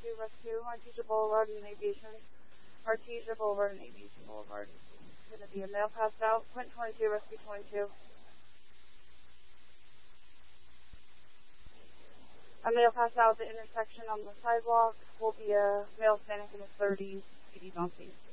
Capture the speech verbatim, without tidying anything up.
two, rescue, Artesia Boulevard and Aviation. Artesia Boulevard and Aviation Boulevard. It's going to be a male passed out. Point twenty-two, rescue twenty-two. A male passed out at the intersection on the sidewalk will be a male standing in his thirties, P D Bouncy.